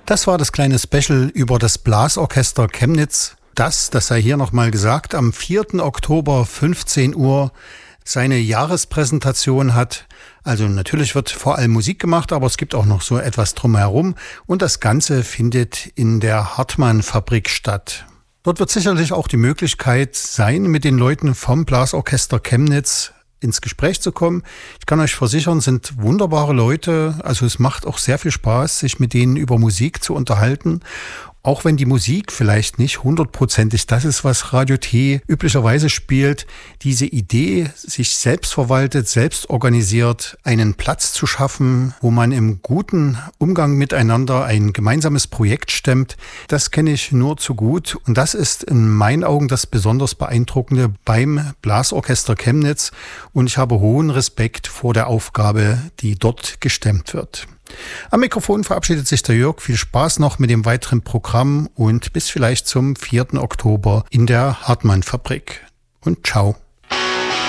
Das war das kleine Special über das Blasorchester Chemnitz, das sei hier nochmal gesagt, am 4. Oktober 15 Uhr seine Jahrespräsentation hat. Also natürlich wird vor allem Musik gemacht, aber es gibt auch noch so etwas drumherum und das Ganze findet in der Hartmann-Fabrik statt. Dort wird sicherlich auch die Möglichkeit sein, mit den Leuten vom Blasorchester Chemnitz ins Gespräch zu kommen. Ich kann euch versichern, sind wunderbare Leute. Also es macht auch sehr viel Spaß, sich mit denen über Musik zu unterhalten. Auch wenn die Musik vielleicht nicht hundertprozentig das ist, was Radio T üblicherweise spielt, diese Idee, sich selbst verwaltet, selbst organisiert, einen Platz zu schaffen, wo man im guten Umgang miteinander ein gemeinsames Projekt stemmt, das kenne ich nur zu gut. Und das ist in meinen Augen das besonders Beeindruckende beim Blasorchester Chemnitz. Und ich habe hohen Respekt vor der Aufgabe, die dort gestemmt wird. Am Mikrofon verabschiedet sich der Jörg. Viel Spaß noch mit dem weiteren Programm und bis vielleicht zum 4. Oktober in der Hartmann-Fabrik. Und ciao.